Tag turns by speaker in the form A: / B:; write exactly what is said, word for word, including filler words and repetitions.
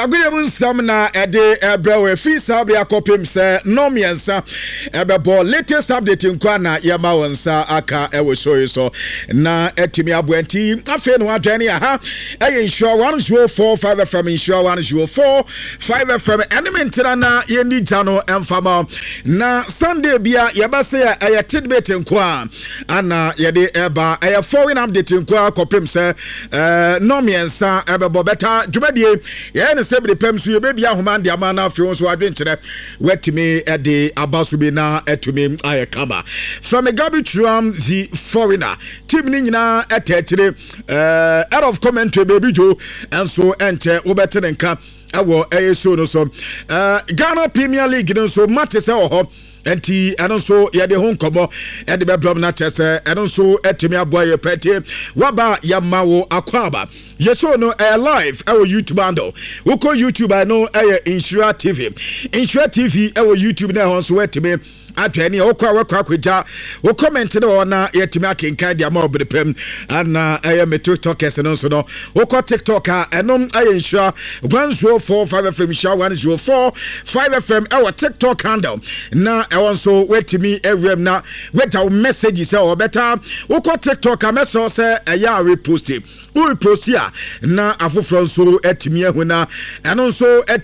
A: aguyem nsam na ede ebrewe fi sabe akopim se no miensa ebebo latest update nkwa na yema wonsa aka ewo show so na etimi abwanti afi no adwane ha eye insure one zero four five F M insure one zero four five F M element na ye ni jano emfama na Sunday bia yebase ya eye tidbit nkwa ana ye de eba eye foreign update nkwa kopim se eh no miensa ebebo beta dwumadie ye ne sebri pem so ye bia homa ndi ama na afi so adwenkyere wetimi e de abaso bi na etumi ayekaba from a garbage room the foreigner team ni nyina etetire eh out of commentary baby Joe and so ente obetene nka awo eyeso no so eh Ghana Premier League no so matches e ho enti eno so ye de ho nkomo e de beblom na chese eno so etimi aboa ye pete waba ya mawo akwaba yeso no e live e wo YouTube handle uko YouTube I know e Insura T V Insura T V e wo YouTube na ho so etimi atwani okwa wakwa kwaja wo comment na ona yetimi akenkan dia ma obrepem ana eye me TikTok ese no so no okwa TikTok a enom aye Insura one zero four five F M Insura one zero four five F M our TikTok handle na e won so wetimi ewrem na weta message say o better okwa TikTok a message say eye a repost we repost ya na afofro so etimi ehuna eno so